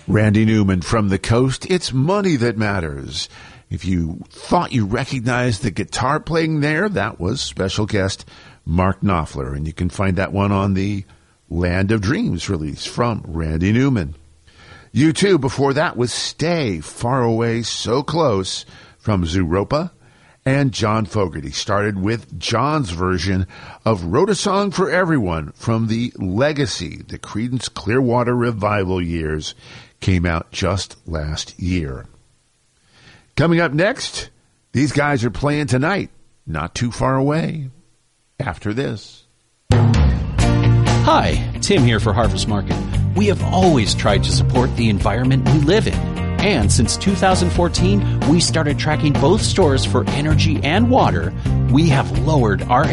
Randy Newman from the coast. It's money that matters. If you thought you recognized the guitar playing there, that was special guest Mark Knopfler. And you can find that one on the Land of Dreams release from Randy Newman. U2 before that was Stay, Far Away, So Close from Zooropa. And John Fogerty started with John's version of Wrote a Song for Everyone from the Legacy, the Creedence Clearwater Revival years. Came out just last year. Coming up next, these guys are playing tonight, not too far away. After this. Hi, Tim here for Harvest Market. We have always tried to support the environment we live in. And since 2014, we started tracking both stores for energy and water. We have lowered our